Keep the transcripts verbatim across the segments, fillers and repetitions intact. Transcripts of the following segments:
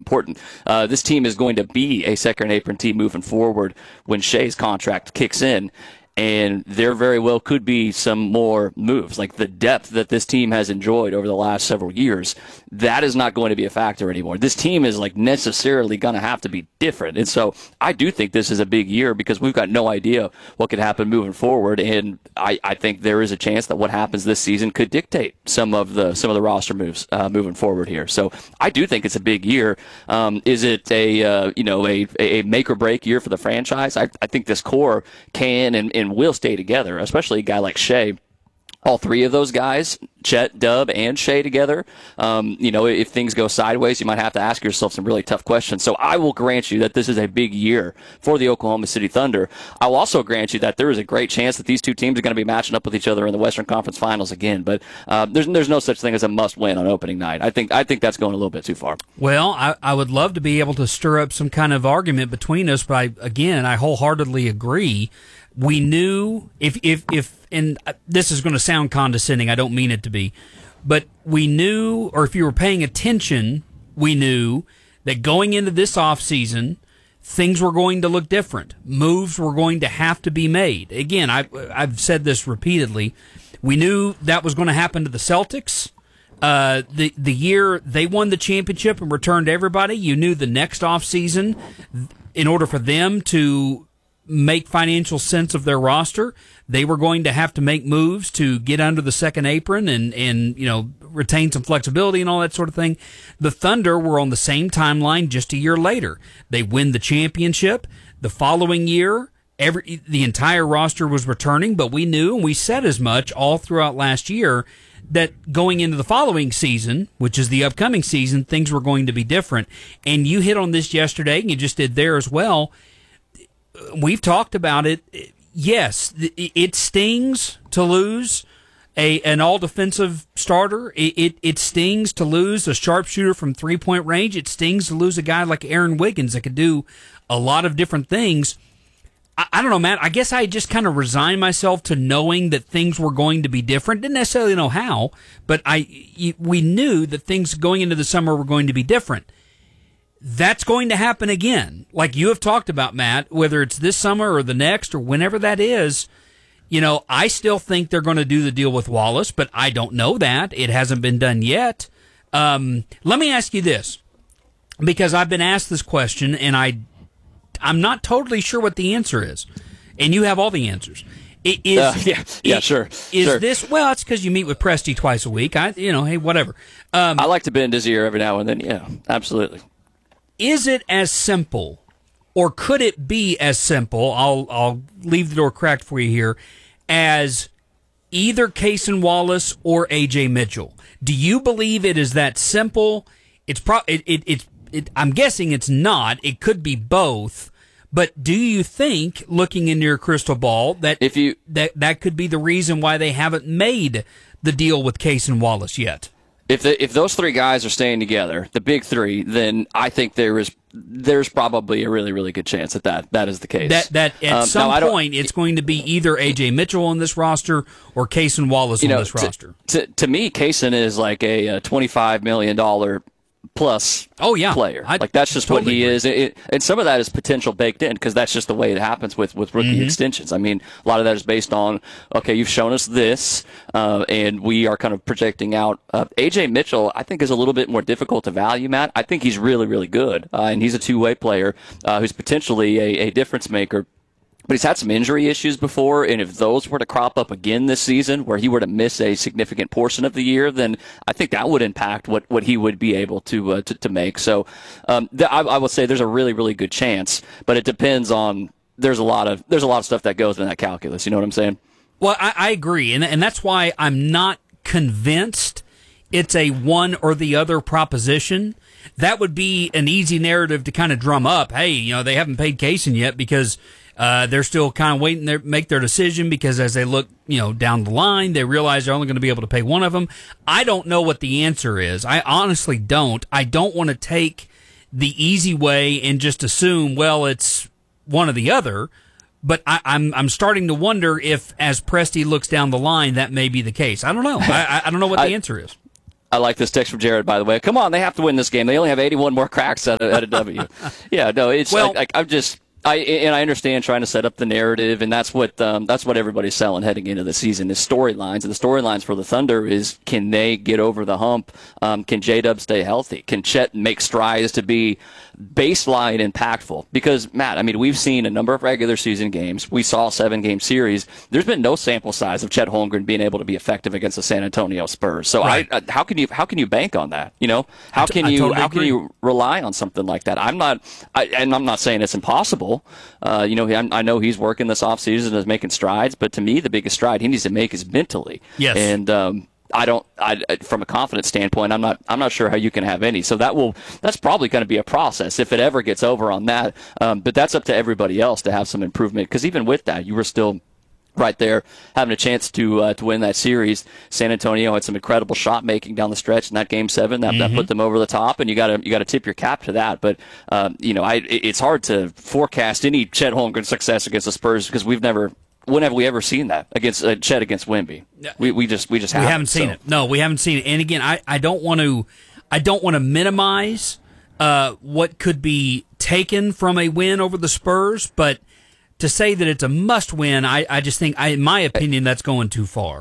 important. Uh, this team is going to be a second apron team moving forward when Shea's contract kicks in. And there very well could be some more moves. Like the depth that this team has enjoyed over the last several years, that is not going to be a factor anymore. This team is like necessarily going to have to be different. And so I do think this is a big year because we've got no idea what could happen moving forward. And I, I think there is a chance that what happens this season could dictate some of the some of the roster moves uh, moving forward here. So I do think it's a big year. Um, is it a uh, you know a, a make or break year for the franchise? I, I think this core can and, and will stay together, especially a guy like Shea. All three of those guys, Chet, Dub, and Shea together, um, you know, if things go sideways, you might have to ask yourself some really tough questions. So I will grant you that this is a big year for the Oklahoma City Thunder. I will also grant you that there is a great chance that these two teams are going to be matching up with each other in the Western Conference Finals again. But uh, there's there's no such thing as a must-win on opening night. I think I think that's going a little bit too far. Well, I, I would love to be able to stir up some kind of argument between us, but I, again, I wholeheartedly agree. We knew if if if and this is going to sound condescending, I don't mean it to be, but we knew, or if you were paying attention, we knew that going into this offseason, things were going to look different. Moves were going to have to be made. Again, I I've said this repeatedly. We knew that was going to happen to the Celtics. Uh, the the year they won the championship and returned everybody, you knew the next offseason, in order for them to make financial sense of their roster, they were going to have to make moves to get under the second apron and, and you know, retain some flexibility and all that sort of thing. The Thunder were on the same timeline just a year later. They win the championship. The following year, every the entire roster was returning, but we knew, and we said as much all throughout last year, that going into the following season, which is the upcoming season, things were going to be different. And you hit on this yesterday, and you just did there as well. We've talked about it. Yes, it stings to lose a an all-defensive starter. It, it it stings to lose a sharpshooter from three-point range. It stings to lose a guy like Aaron Wiggins that could do a lot of different things. I, I don't know, Matt. I guess I just kind of resigned myself to knowing that things were going to be different. Didn't necessarily know how, but I we knew that things going into the summer were going to be different. That's going to happen again. Like you have talked about, Matt, whether it's this summer or the next or whenever that is, you know, I still think they're going to do the deal with Wallace, but I don't know that. It hasn't been done yet. Um, let me ask you this, because I've been asked this question, and I, I'm not totally sure what the answer is, and you have all the answers. It is, uh, yeah, yeah, it, sure. Is sure. this, well, it's because you meet with Presty twice a week. I, you know, hey, whatever. Um, I like to bend his ear every now and then. Yeah, absolutely. Is it as simple, or could it be as simple, I'll I'll leave the door cracked for you here, as either Cason Wallace or A J Mitchell? Do you believe it is that simple? It's pro- it, it, it, it, I'm guessing it's not. It could be both. But do you think, looking into your crystal ball, that if you that, that could be the reason why they haven't made the deal with Cason Wallace yet? If the, if those three guys are staying together, the big three, then I think there is there's probably a really really good chance that that, that is the case. That that at um, some now, point it's going to be either A J Mitchell on this roster or Cason Wallace on know, this to, roster. To, to me, Cason is like a, a twenty-five million dollars plus oh, yeah. player. I like that's just totally what he agree. is. It, it, and some of that is potential baked in because that's just the way it happens with, with rookie mm-hmm. extensions. I mean, a lot of that is based on, okay, you've shown us this, uh, and we are kind of projecting out. Uh, A J Mitchell, I think, is a little bit more difficult to value, Matt. I think he's really, really good, uh, and he's a two-way player uh, who's potentially a, a difference maker. But he's had some injury issues before, and if those were to crop up again this season, where he were to miss a significant portion of the year, then I think that would impact what, what he would be able to uh, to, to make. So um, th- I, I would say there's a really really good chance, but it depends on. There's a lot of there's a lot of stuff that goes in that calculus. You know what I'm saying? Well, I, I agree, and and that's why I'm not convinced it's a one or the other proposition. That would be an easy narrative to kind of drum up. Hey, you know, they haven't paid Cason yet because. Uh, they're still kind of waiting to make their decision because as they look, you know, down the line, they realize they're only going to be able to pay one of them. I don't know what the answer is. I honestly don't. I don't want to take the easy way and just assume, well, it's one or the other. But I, I'm I'm starting to wonder if, as Presty looks down the line, that may be the case. I don't know. I, I don't know what the I, answer is. I like this text from Jared, by the way. Come on, they have to win this game. They only have eighty-one more cracks at a, at a W. Yeah, no, it's well, like, like I'm just. I and I understand trying to set up the narrative, and that's what um, that's what everybody's selling heading into the season is storylines. And the storylines for the Thunder is, can they get over the hump? Um, can J-Dub stay healthy? Can Chet make strides to be baseline impactful? Because, Matt, I mean, we've seen a number of regular season games. We saw a seven-game series. There's been no sample size of Chet Holmgren being able to be effective against the San Antonio Spurs. So right. I, I, how can you how can you bank on that? You know, how can I you totally how agree. can you rely on something like that? I'm not, I, and I'm not saying it's impossible. Uh, you know, I, I know he's working this offseason and is making strides, but to me, the biggest stride he needs to make is mentally. Yes. And um, I don't, I, from a confidence standpoint, I'm not, I'm not sure how you can have any. So that will, that's probably going to be a process if it ever gets over on that. Um, but that's up to everybody else to have some improvement. Because even with that, you were still right there having a chance to uh, to win that series. San Antonio had some incredible shot making down the stretch in that game seven that, mm-hmm. that put them over the top, and you got to you got to tip your cap to that. But um, you know, I it's hard to forecast any Chet Holmgren success against the Spurs because we've never. When have we ever seen that against uh, Chet against Wemby? We we just we just haven't, we haven't seen so. it. No, we haven't seen it. And again, I, I don't want to I don't want to minimize uh, what could be taken from a win over the Spurs, but to say that it's a must-win, I, I just think, I, in my opinion, that's going too far.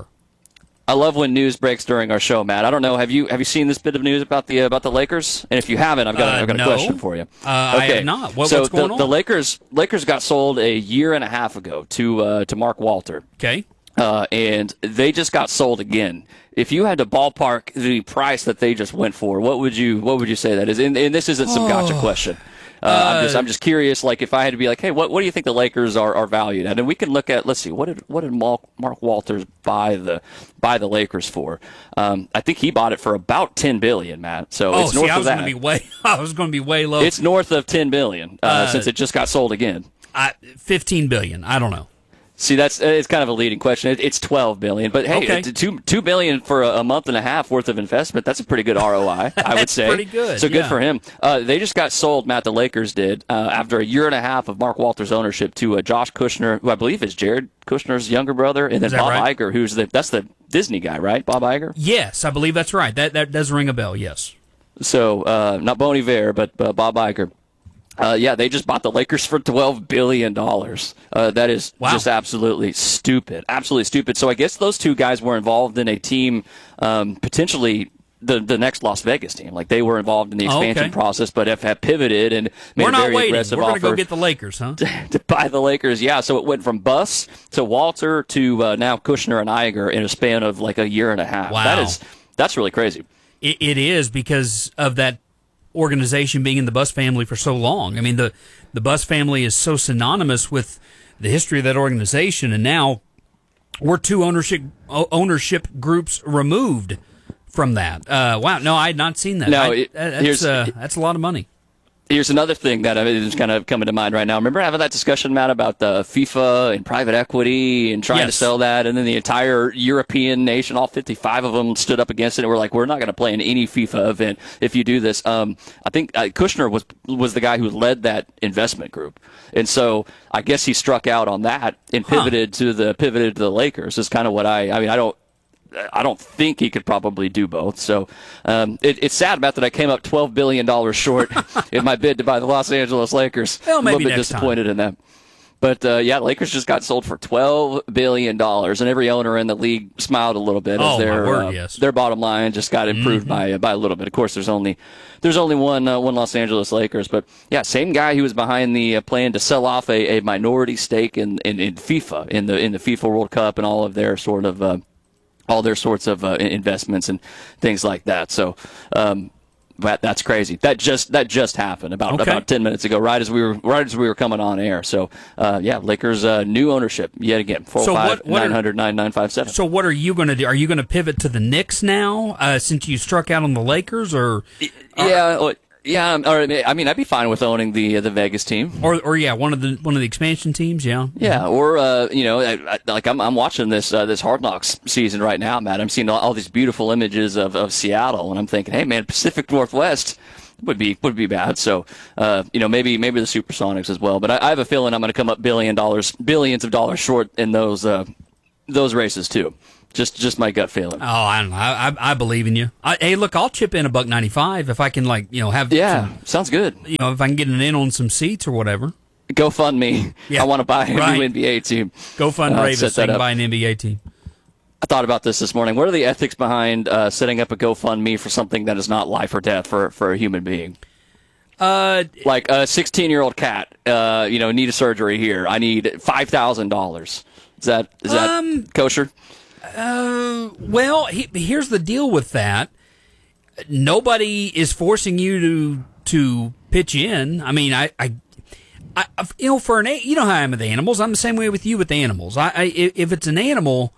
I love when news breaks during our show, Matt. I don't know. Have you have you seen this bit of news about the uh, about the Lakers? And if you haven't, I've got, uh, I've got a no. question for you. Uh, okay. I have not. What, so what's going the, on? the Lakers Lakers got sold a year and a half ago to uh, to Mark Walter. Okay. Uh, and they just got sold again. If you had to ballpark the price that they just went for, what would you what would you say that is? And, and this isn't some oh. gotcha question. Uh, I'm just I'm just curious. Like, if I had to be like, hey, what what do you think the Lakers are, are valued at? And we can look at. Let's see, what did what did Mark, Mark Walters buy the buy the Lakers for? Um, I think he bought it for about ten billion, Matt. So oh, it's see, north I was of going that. to be way. I was going to be way low. It's north of ten billion uh, Uh, since it just got sold again. I, Fifteen billion. I don't know. See, that's it's kind of a leading question. It, it's twelve billion, but hey, Okay. it's two two billion for a, a month and a half worth of investment. That's a pretty good R O I, I would That's say. pretty good, So good yeah. for him. Uh, they just got sold. Matt, the Lakers did uh, after a year and a half of Mark Walters' ownership to uh, Josh Kushner, who I believe is Jared Kushner's younger brother, and then Is that Bob right? Iger, who's the that's the Disney guy, right? Bob Iger. Yes, I believe that's right. That that does ring a bell. Yes. So uh, not Bon Iver, but uh, Bob Iger. Uh, yeah, they just bought the Lakers for twelve billion dollars. Uh, that is Wow. just absolutely stupid. Absolutely stupid. So I guess those two guys were involved in a team, um, potentially the the next Las Vegas team. Like, they were involved in the Oh, expansion okay. process, but have, have pivoted and made We're a not very waiting. aggressive We're going to offer go get the Lakers, huh? to buy the Lakers. Yeah, so it went from Buss to Walter to uh, now Kushner and Iger in a span of like a year and a half. Wow. That is that's really crazy. It, it is because of that organization being in the Buss family for so long. I mean, the the Buss family is so synonymous with the history of that organization, and now we're two ownership o- ownership groups removed from that. Uh, wow, no, I had not seen that. No, I, it- that's here's- uh, that's a lot of money. Here's another thing that is kind of coming to mind right now. Remember having that discussion, Matt, about the FIFA and private equity and trying Yes. to sell that, and then the entire European nation, all fifty-five of them, stood up against it and were like, "We're not going to play in any FIFA event if you do this." Um, I think uh, Kushner was was the guy who led that investment group, and so I guess he struck out on that and Huh. pivoted to the pivoted to the Lakers. Is kind of what I. I mean, I don't. I don't think he could probably do both. So um, it, it's sad, Matt, that I came up twelve billion dollars short in my bid to buy the Los Angeles Lakers. Well, maybe I'm a little bit next disappointed in that. But, uh, yeah, Lakers just got sold for twelve billion dollars, and every owner in the league smiled a little bit Oh, as my their word, uh, yes. their bottom line just got improved Mm-hmm. by uh, by a little bit. Of course, there's only there's only one uh, one Los Angeles Lakers, but yeah, same guy who was behind the uh, plan to sell off a, a minority stake in, in, in FIFA in the in the FIFA World Cup and all of their sort of uh, all their sorts of uh, investments and things like that. So. Um, That, that's crazy. That just that just happened about Okay. about ten minutes ago, right as we were right as we were coming on air. So uh, yeah, Lakers uh, new ownership yet again. Four So five what- what are- nine hundred nine nine five seven. So what are you going to do? Are you going to pivot to the Knicks now uh, since you struck out on the Lakers, or Yeah, well, yeah. um, Or I mean, I'd be fine with owning the uh, the Vegas team. or or yeah, one of the one of the expansion teams? Yeah. Yeah, or uh, you know, I, I, like I'm I'm watching this uh, this Hard Knocks season right now, Matt. I'm seeing all, all these beautiful images of, of Seattle, and I'm thinking, hey, man, Pacific Northwest would be would be bad. So uh, you know, maybe maybe the Supersonics as well. But I, I have a feeling I'm going to come up billion dollars, billions of dollars short in those uh, those races too. Just just my gut feeling. Oh, I don't know. I, I, I believe in you. I, hey, look, I'll chip in a buck ninety-five if I can, like, you know, have Yeah, some, sounds good. you know, if I can get an in on some seats or whatever. GoFundMe. Yeah, I want to buy a right. new N B A team. Go fund Uh, Ravis set so that you can up. buy an N B A team. I thought about this this morning. What are the ethics behind uh, setting up a GoFundMe for something that is not life or death for, for a human being? Uh, Like a sixteen-year-old cat, uh, you know, need a surgery here. I need five thousand dollars. Is that is that Um, kosher? Uh, well, he, here's the deal with that. Nobody is forcing you to to pitch in. I mean, I, I, I you know, for an a- you know how I am with animals. I'm the same way with you with animals. I, I if it's an animal,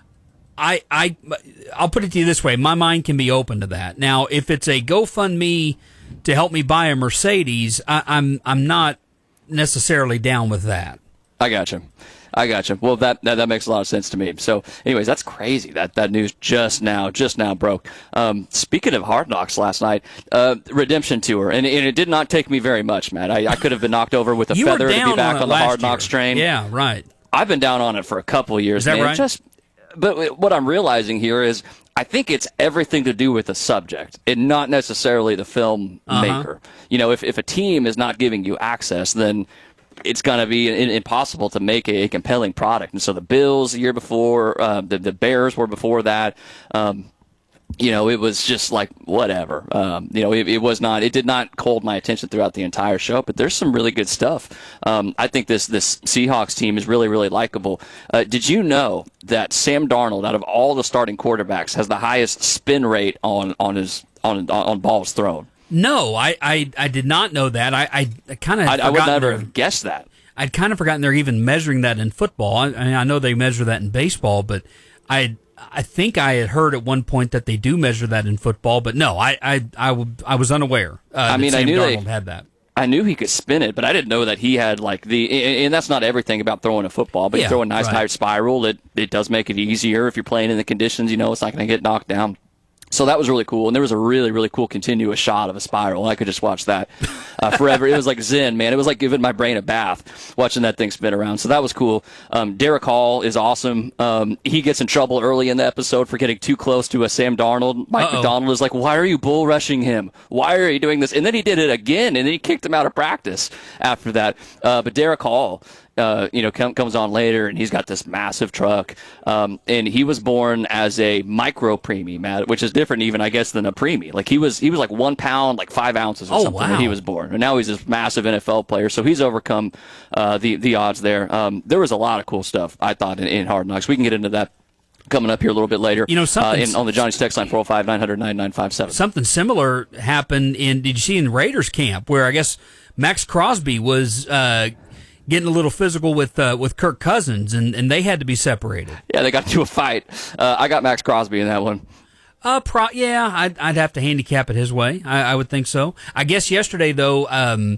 I, I, I'll put it to you this way: my mind can be open to that. Now, if it's a GoFundMe to help me buy a Mercedes, I, I'm I'm not necessarily down with that. I gotcha. I gotcha. Well, that, that that makes a lot of sense to me. So, anyways, that's crazy. That that news just now, just now broke. Um, speaking of Hard Knocks last night, uh, Redemption Tour, and, and it did not take me very much, Matt. I, I could have been knocked over with a You were feather to down be back on it on the last Hard Knocks year. train. Yeah, right. I've been down on it for a couple of years, Is that man. right? Just, but what I'm realizing here is, I think it's everything to do with the subject and not necessarily the film Uh-huh. maker. You know, if if a team is not giving you access, then it's going to be in, impossible to make a, a compelling product. And so the Bills the year before, uh, the, the Bears were before that. Um, you know, it was just like whatever. Um, you know, it, it was not. It did not hold my attention throughout the entire show. But there's some really good stuff. Um, I think this this Seahawks team is really really likable. Uh, did you know that Sam Darnold, out of all the starting quarterbacks, has the highest spin rate on on his on on balls thrown? No, I, I, I did not know that. I, I, I kind of I, I would never they're- have guessed that. I'd kind of forgotten they're even measuring that in football. I, I mean, I know they measure that in baseball, but I I think I had heard at one point that they do measure that in football. But no, I I, I, w- I was unaware. Uh, I mean, that I Sam knew they- Darnold had that. I knew he could spin it, but I didn't know that he had like the. And and that's not everything about throwing a football, but Yeah, you throw a nice right. tight spiral. It it does make it easier if you're playing in the conditions. You know, it's not going to get knocked down. So that was really cool, and there was a really, really cool continuous shot of a spiral. I could just watch that uh, forever. It was like zen, man. It was like giving my brain a bath, watching that thing spin around. So that was cool. Um, Derek Hall is awesome. Um, he gets in trouble early in the episode for getting too close to a Sam Darnold. Mike Uh-oh. McDonald is like, why are you bull rushing him? Why are you doing this? And then he did it again, and then he kicked him out of practice after that. Uh, but Derek Hall, Uh, you know, com- comes on later, and he's got this massive truck. Um, and he was born as a micro preemie, Matt, which is different even, I guess, than a preemie. Like he was, he was like one pound, like five ounces or Oh, something wow. when he was born. And now he's this massive N F L player, so he's overcome uh, the the odds there. Um, there was a lot of cool stuff I thought in, in Hard Knocks. We can get into that coming up here a little bit later. You know, uh, something's- in, on the Johnny's text line four oh five, nine hundred, ninety-nine fifty-seven. Something similar happened in. Did you see in Raiders camp where I guess Max Crosby was uh, getting a little physical with uh, with Kirk Cousins, and, and they had to be separated. Yeah, they got into a fight. Uh, I got Max Crosby in that one. Uh, pro- yeah, I'd, I'd have to handicap it his way. I, I would think so. I guess yesterday though, um,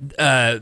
uh,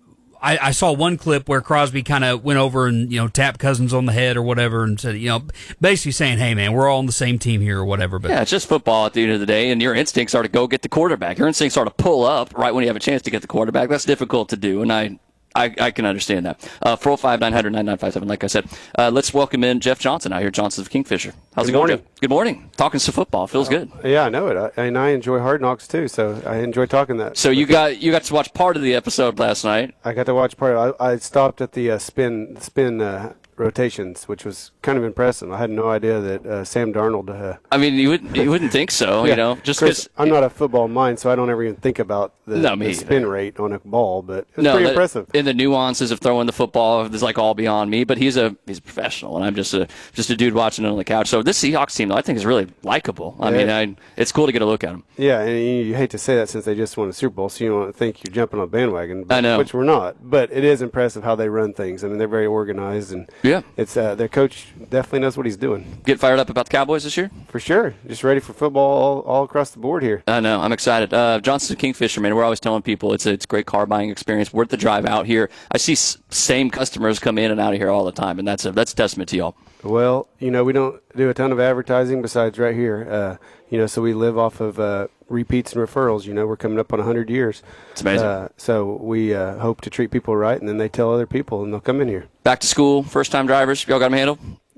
I, I saw one clip where Crosby kind of went over and you know tapped Cousins on the head or whatever, and said, you know, basically saying, "Hey man, we're all on the same team here" or whatever. But Yeah, it's just football at the end of the day, and your instincts are to go get the quarterback. Your instincts are to pull up right when you have a chance to get the quarterback. That's difficult to do, and I I, I can understand that. Uh, four oh five, nine hundred, ninety-nine fifty-seven, like I said. Uh, let's welcome in Jeff Johnson out here, Johnson of Kingfisher. How's Good it going, morning. Jeff? Good morning. Talking some football. Feels good. Yeah, I know it, I, and I enjoy Hard Knocks too. So I enjoy talking that. So you got you got to watch part of the episode last night. I got to watch part. Of, I, I stopped at the uh, spin spin uh, rotations, which was kind of impressive. I had no idea that uh, Sam Darnold. Uh, I mean, you wouldn't you wouldn't think so, yeah, you know, just Chris, because. I'm not a football mind, so I don't ever even think about the, No, me the spin either. rate on a ball. But it was No, pretty that- impressive. in the nuances of throwing the football is like all beyond me. But he's a he's a professional, and I'm just a just a dude watching it on the couch. So this Seahawks team, though, I think is really likable. I Yeah. mean, I, it's cool to get a look at them. Yeah, and you, you hate to say that since they just won a Super Bowl, so you don't think you're jumping on a bandwagon. But, I know. which we're not. But it is impressive how they run things. I mean, they're very organized, and Yeah. it's uh, their coach definitely knows what he's doing. Get fired up about the Cowboys this year? For sure. Just ready for football all, all across the board here. I know. I'm excited. Uh, Johnson Kingfisher, man, we're always telling people it's a, it's a great car buying experience. Worth the drive out here. I see s- same customers come in and out of here all the time, and that's a, that's a testament to y'all. Well, you know, we don't do a ton of advertising besides right here. Uh, you know, so we live off of uh, repeats and referrals. You know, we're coming up on one hundred years. It's amazing. Uh, so we uh, hope to treat people right, and then they tell other people, and they'll come in here. Back to school, first-time drivers, y'all got them handled?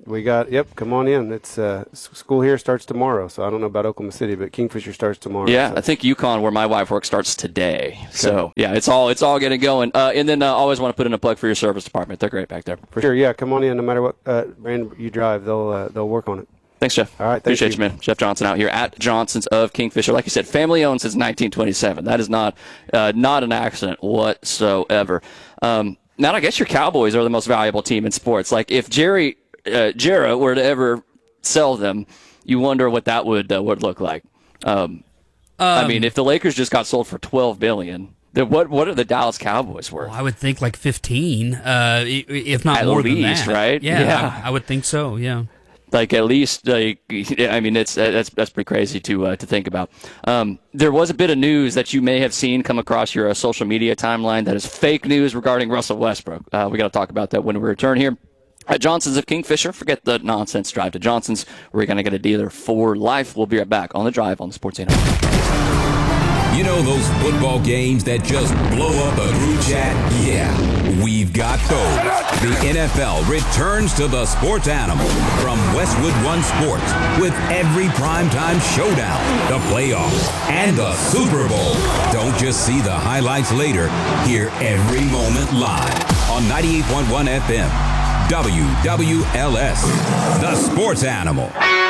We got, yep, come on in. It's uh, school here starts tomorrow, so I don't know about Oklahoma City, but Kingfisher starts tomorrow. Yeah, so. I think UConn, where my wife works, starts today. Okay. So, yeah, it's all it's all getting going. Uh, and then uh, always want to put in a plug for your service department. They're great back there. For sure, yeah, come on in. No matter what uh, brand you drive, they'll uh, they'll work on it. Thanks, Jeff. All right, thank Appreciate you. you, man. Jeff Johnson out here at Johnson's of Kingfisher. Like you said, family-owned since nineteen twenty-seven. That is not uh, not an accident whatsoever. Um, now, I guess your Cowboys are the most valuable team in sports. Like, if Jerry uh, Jarrah were to ever sell them, you wonder what that would uh, would look like. Um, um, I mean, if the Lakers just got sold for twelve billion dollars, then what what are the Dallas Cowboys worth? Well, I would think like fifteen, uh, if not At more least, than that. right? Yeah, Yeah. I, I would think so. Yeah. Like at least, like I mean, it's that's that's pretty crazy to uh, to think about. Um, there was a bit of news that you may have seen come across your uh, social media timeline that is fake news regarding Russell Westbrook. Uh, we got to talk about that when we return here at Johnson's of Kingfisher. Forget the nonsense. Drive to Johnson's. We're gonna get a dealer for life. We'll be right back on the drive on the Sports Animal. You know those football games that just blow up a group chat? Yeah, we've got those. The N F L returns to the Sports Animal from Westwood One Sports with every primetime showdown, the playoffs, and the Super Bowl. Don't just see the highlights later. Hear every moment live on ninety-eight point one F M. W W L S, the Sports Animal.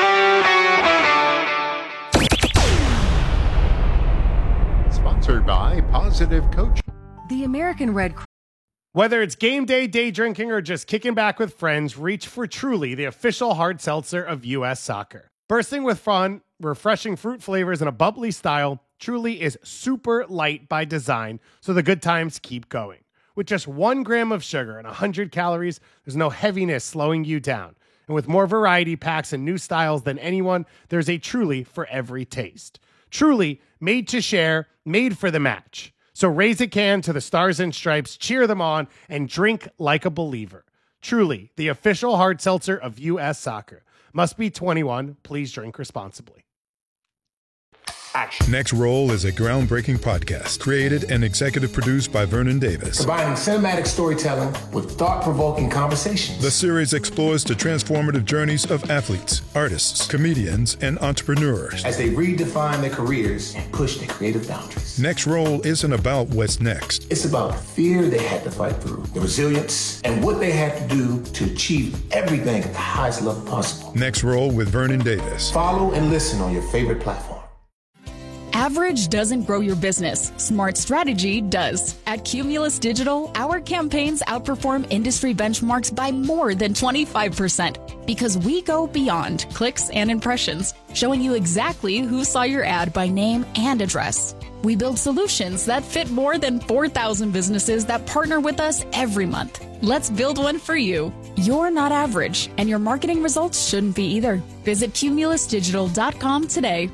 Sponsored by Positive Coach. The American Red Cross. Whether it's game day, day drinking, or just kicking back with friends, reach for Truly, the official hard seltzer of U S Soccer. Bursting with fun, refreshing fruit flavors, and a bubbly style, Truly is super light by design, so the good times keep going. With just one gram of sugar and one hundred calories, there's no heaviness slowing you down. And with more variety packs and new styles than anyone, there's a Truly for every taste. Truly, made to share, made for the match. So raise a can to the Stars and Stripes, cheer them on, and drink like a believer. Truly, the official hard seltzer of U S Soccer. Must be twenty-one. Please drink responsibly. Action. Next Roll is a groundbreaking podcast created and executive produced by Vernon Davis. Combining cinematic storytelling with thought-provoking conversations. The series explores the transformative journeys of athletes, artists, comedians, and entrepreneurs as they redefine their careers and push their creative boundaries. Next Roll isn't about what's next. It's about the fear they had to fight through, the resilience, and what they had to do to achieve everything at the highest level possible. Next Roll with Vernon Davis. Follow and listen on your favorite platform. Average doesn't grow your business. Smart strategy does. At Cumulus Digital, our campaigns outperform industry benchmarks by more than twenty-five percent because we go beyond clicks and impressions, showing you exactly who saw your ad by name and address. We build solutions that fit more than four thousand businesses that partner with us every month. Let's build one for you. You're not average, and your marketing results shouldn't be either. Visit cumulus digital dot com today.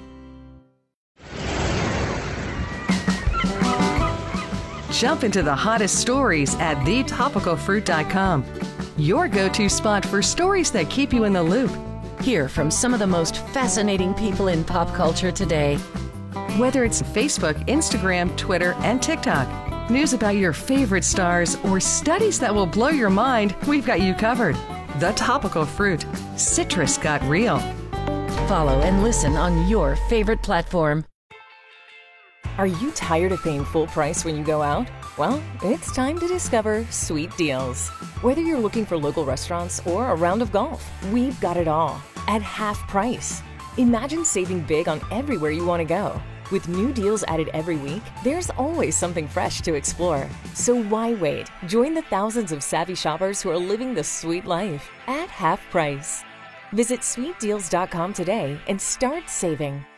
Jump into the hottest stories at the topical fruit dot com. Your go-to spot for stories that keep you in the loop. Hear from some of the most fascinating people in pop culture today. Whether it's Facebook, Instagram, Twitter, and TikTok, news about your favorite stars, or studies that will blow your mind, we've got you covered. The Topical Fruit. Citrus got real. Follow and listen on your favorite platform. Are you tired of paying full price when you go out? Well, it's time to discover Sweet Deals. Whether you're looking for local restaurants or a round of golf, we've got it all at half price. Imagine saving big on everywhere you want to go. With new deals added every week, there's always something fresh to explore. So why wait? Join the thousands of savvy shoppers who are living the sweet life at half price. Visit sweet deals dot com today and start saving.